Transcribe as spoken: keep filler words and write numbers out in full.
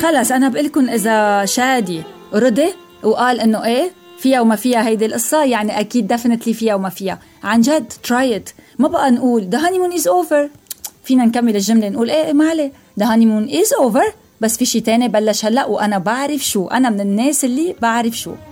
خلص أنا بقلكن إذا شادي رضي وقال إنه إيه فيها وما فيها هيدي القصة، يعني أكيد دفنتلي فيها وما فيها. عن جد try it. ما بقى نقول the honeymoon is over، فينا نكمل الجملة نقول إيه ما عليه the honeymoon is over، بس في شي تاني بلش هلأ وأنا بعرف شو، أنا من الناس اللي بعرف شو.